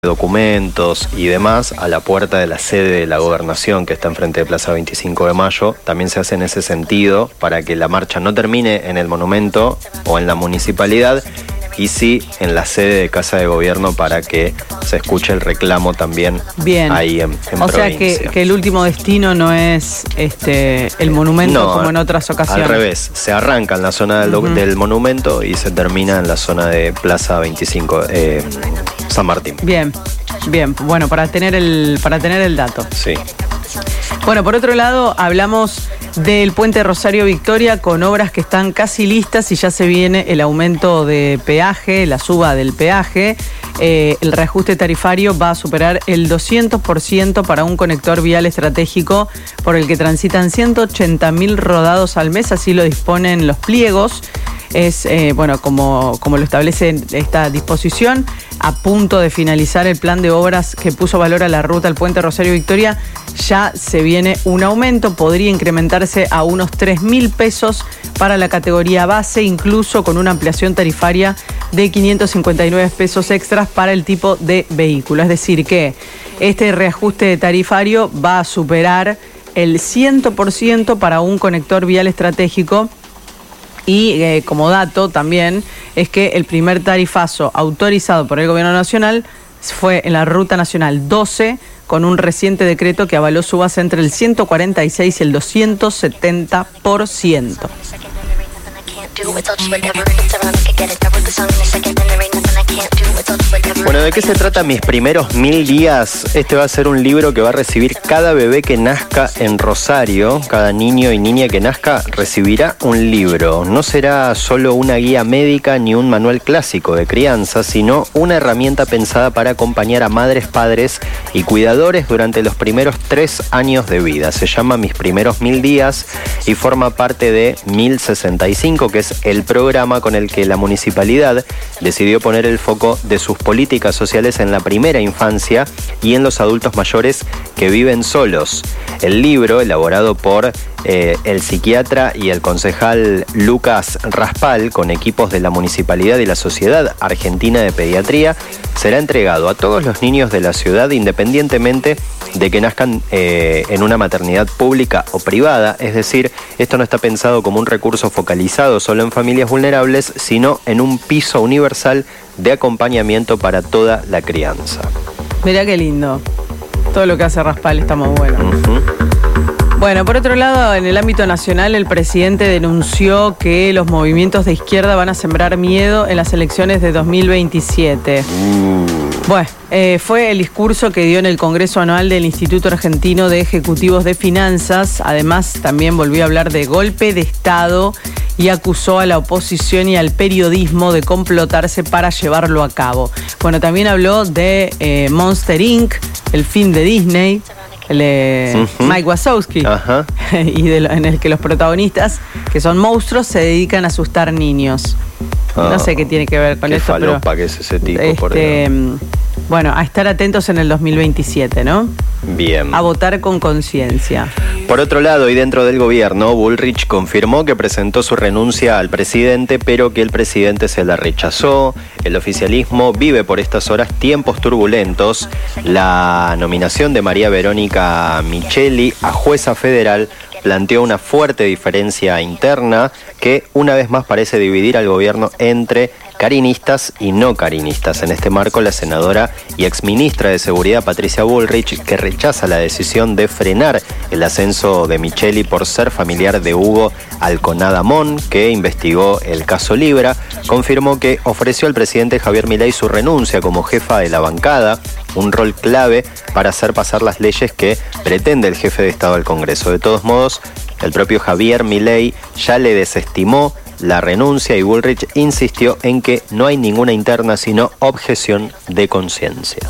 documentos y demás a la puerta de la sede de la Gobernación, que está enfrente de Plaza 25 de Mayo. También se hace en ese sentido para que la marcha no termine en el monumento o en la municipalidad, y sí en la sede de Casa de Gobierno, para que se escuche el reclamo también. Bien. Ahí en o provincia. sea que el último destino no es el monumento, no, como en otras ocasiones. Al revés, se arranca en la zona del monumento y se termina en la zona de Plaza 25, San Martín. Bien, bueno, para tener el dato. Sí. Bueno, por otro lado, hablamos del puente Rosario Victoria, con obras que están casi listas y ya se viene el aumento de peaje, la suba del peaje. El reajuste tarifario va a superar el 200% para un conector vial estratégico por el que transitan 180.000 rodados al mes, así lo disponen los pliegos. Es, como lo establece esta disposición, a punto de finalizar el plan de obras que puso valor a la ruta al puente Rosario Victoria, ya se viene un aumento, podría incrementarse a unos 3.000 pesos para la categoría base, incluso con una ampliación tarifaria de 559 pesos extras para el tipo de vehículo. Es decir, que este reajuste tarifario va a superar el 100% para un conector vial estratégico. Y como dato también es que el primer tarifazo autorizado por el Gobierno Nacional fue en la Ruta Nacional 12, con un reciente decreto que avaló subas entre el 146 y el 270%. Bueno, ¿de qué se trata Mis Primeros 1000 Días? Este va a ser un libro que va a recibir cada bebé que nazca en Rosario. Cada niño y niña que nazca recibirá un libro. No será solo una guía médica ni un manual clásico de crianza, sino una herramienta pensada para acompañar a madres, padres y cuidadores durante los primeros 3 años de vida. Se llama Mis Primeros 1000 Días y forma parte de 1065, que es el programa con el que la municipalidad decidió poner el foco de sus políticas sociales en la primera infancia y en los adultos mayores que viven solos. El libro, elaborado por el psiquiatra y el concejal Lucas Raspal, con equipos de la municipalidad y la Sociedad Argentina de Pediatría, será entregado a todos los niños de la ciudad, independientemente de que nazcan en una maternidad pública o privada. Es decir, esto no está pensado como un recurso focalizado solo en familias vulnerables, sino en un piso universal de acompañamiento para toda la crianza. Mirá qué lindo. Todo lo que hace Raspal está muy bueno. Bueno, por otro lado, en el ámbito nacional, el presidente denunció que los movimientos de izquierda van a sembrar miedo en las elecciones de 2027. Bueno, fue el discurso que dio en el Congreso Anual del Instituto Argentino de Ejecutivos de Finanzas. Además, también volvió a hablar de golpe de Estado y acusó a la oposición y al periodismo de complotarse para llevarlo a cabo. Bueno, también habló de Monster Inc., el film de Disney, el de Mike Wazowski, y en el que los protagonistas, que son monstruos, se dedican a asustar niños. No sé qué tiene que ver con esto, pero que es ese tipo, por bueno, a estar atentos en el 2027, ¿no? Bien. A votar con conciencia. Por otro lado, y dentro del gobierno, Bullrich confirmó que presentó su renuncia al presidente, pero que el presidente se la rechazó. El oficialismo vive por estas horas tiempos turbulentos. La nominación de María Verónica Micheli a jueza federal planteó una fuerte diferencia interna que una vez más parece dividir al gobierno entre carinistas y no carinistas. En este marco, la senadora y exministra de Seguridad Patricia Bullrich, que rechaza la decisión de frenar el ascenso de Micheli por ser familiar de Hugo Alconada Mon, que investigó el caso Libra, confirmó que ofreció al presidente Javier Milei su renuncia como jefa de la bancada, un rol clave para hacer pasar las leyes que pretende el jefe de Estado al Congreso. De todos modos, el propio Javier Milei ya le desestimó la renuncia y Bullrich insistió en que no hay ninguna interna sino objeción de conciencia.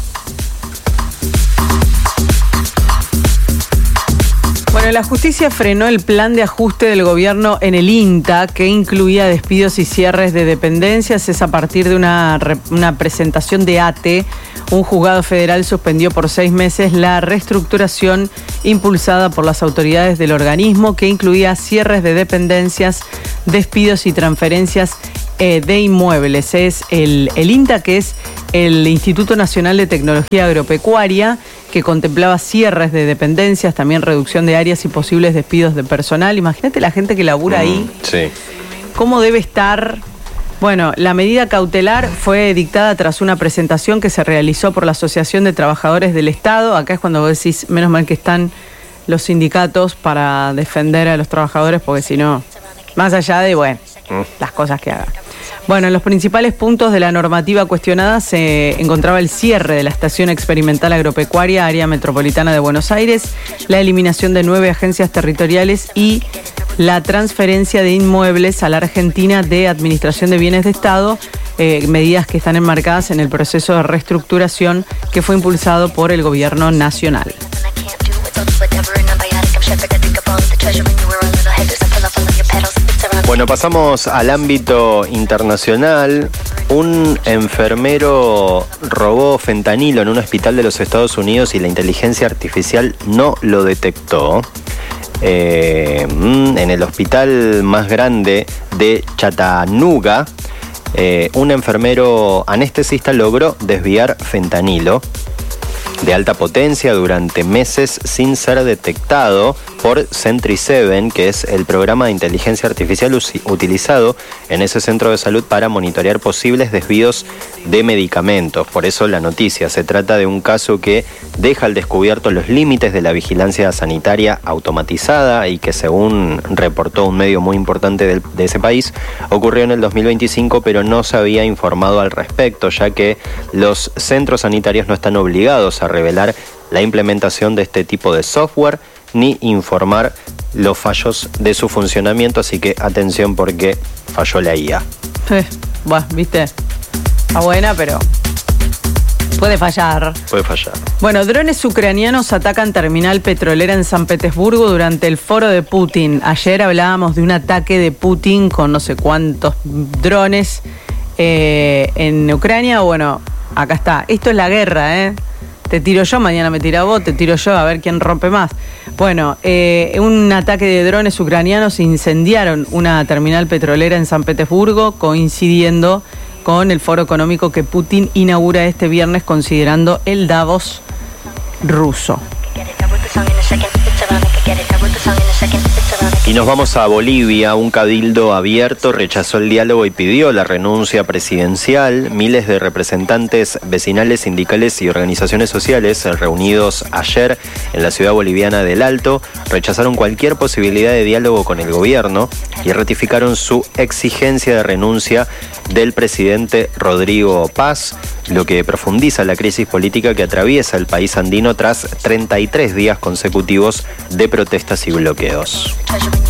Bueno, la justicia frenó el plan de ajuste del gobierno en el INTA, que incluía despidos y cierres de dependencias. Es a partir de una presentación de ATE. Un juzgado federal suspendió por 6 meses la reestructuración impulsada por las autoridades del organismo, que incluía cierres de dependencias, despidos y transferencias de inmuebles. Es el INTA, que es el Instituto Nacional de Tecnología Agropecuaria, que contemplaba cierres de dependencias, también reducción de áreas y posibles despidos de personal. Imagínate la gente que labura ahí. Sí. ¿Cómo debe estar? Bueno, la medida cautelar fue dictada tras una presentación que se realizó por la Asociación de Trabajadores del Estado. Acá es cuando vos decís, menos mal que están los sindicatos para defender a los trabajadores, porque si no, más allá de, bueno, las cosas que hagan. Bueno, en los principales puntos de la normativa cuestionada se encontraba el cierre de la Estación Experimental Agropecuaria, área metropolitana de Buenos Aires, la eliminación de 9 agencias territoriales y la transferencia de inmuebles a la Argentina de Administración de Bienes de Estado, medidas que están enmarcadas en el proceso de reestructuración que fue impulsado por el Gobierno Nacional. Bueno, pasamos al ámbito internacional. Un enfermero robó fentanilo en un hospital de los Estados Unidos y la inteligencia artificial no lo detectó. En el hospital más grande de Chattanooga, un enfermero anestesista logró desviar fentanilo de alta potencia durante meses sin ser detectado por Sentry7, que es el programa de inteligencia artificial utilizado en ese centro de salud para monitorear posibles desvíos de medicamentos. Por eso la noticia, se trata de un caso que deja al descubierto los límites de la vigilancia sanitaria automatizada y que, según reportó un medio muy importante de ese país, ocurrió en el 2025, pero no se había informado al respecto, ya que los centros sanitarios no están obligados a revelar la implementación de este tipo de software ni informar los fallos de su funcionamiento, así que atención porque falló la IA. Bueno, viste, está buena, pero puede fallar. Puede fallar. Bueno, drones ucranianos atacan terminal petrolera en San Petersburgo durante el foro de Putin. Ayer hablábamos de un ataque de Putin con no sé cuántos drones en Ucrania. Bueno, acá está. Esto es la guerra, ¿eh? Te tiro yo, mañana me tira vos, te tiro yo, a ver quién rompe más. Bueno, un ataque de drones ucranianos incendiaron una terminal petrolera en San Petersburgo, coincidiendo con el foro económico que Putin inaugura este viernes, considerando el Davos ruso. Y nos vamos a Bolivia. Un cabildo abierto rechazó el diálogo y pidió la renuncia presidencial. Miles de representantes vecinales, sindicales y organizaciones sociales reunidos ayer en la ciudad boliviana del Alto rechazaron cualquier posibilidad de diálogo con el gobierno y ratificaron su exigencia de renuncia del presidente Rodrigo Paz, lo que profundiza la crisis política que atraviesa el país andino tras 33 días consecutivos de protestas y bloqueos.